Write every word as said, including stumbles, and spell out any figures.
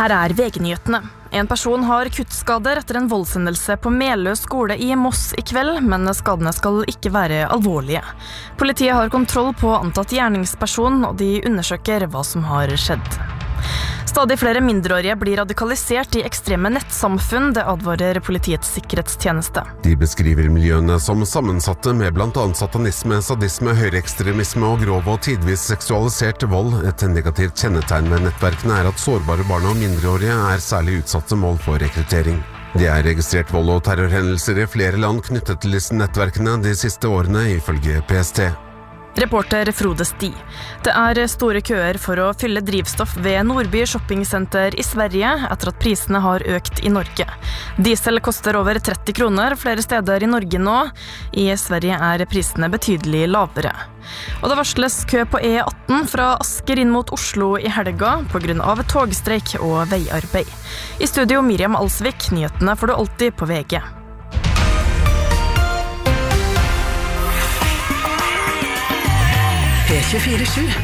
Her er V G-nyhetene. En person har kuttskader etter en voldshendelse på Melø skole i Moss i kveld, men skadene skal ikke være alvorlige. Politiet har kontroll på antatt gjerningsperson, og de undersøker hva som har skjedd. Stadig flere mindreårige blir radikalisert i ekstreme nettsamfunn, det advarer Politiets sikkerhetstjeneste. De beskriver miljøene som sammensatte med blant annet satanisme, sadisme, høyreekstremisme og grov og tidvis seksualisert vold. Et negativt kjennetegn ved nettverkene er at sårbare barn og mindreårige er særlig utsatte mål for rekruttering. Det er registrert vold og terrorhendelser i flere land knyttet til disse nettverkene de siste årene, ifølge P S T. Reporter Frode Sti. Det er store køer for å fylle drivstoff ved Nordby shoppingsenter i Sverige etter at prisene har økt i Norge. Diesel koster over tretti kroner flere steder i Norge nå. I Sverige er prisene betydelig lavere. Og det varsles kø på E atten fra Asker inn mot Oslo i helga på grunn av togstreik og veiarbeid. I studio Miriam Alsvik, nyhetene får du alltid på V G. P tjuefire sju